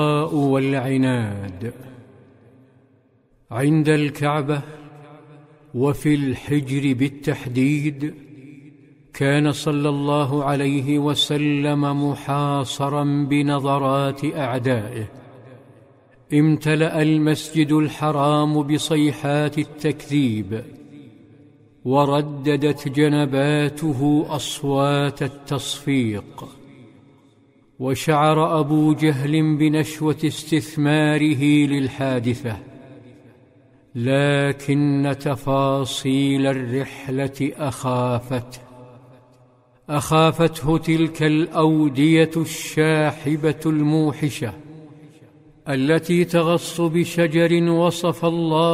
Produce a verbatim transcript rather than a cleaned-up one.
والعناد. عند الكعبة وفي الحجر بالتحديد كان صلى الله عليه وسلم محاصرا بنظرات أعدائه. امتلأ المسجد الحرام بصيحات التكذيب، ورددت جنباته أصوات التصفيق، وشعر أبو جهل بنشوة استثماره للحادثة، لكن تفاصيل الرحلة أخافته أخافته تلك الأودية الشاحبة الموحشة التي تغص بشجر وصف الله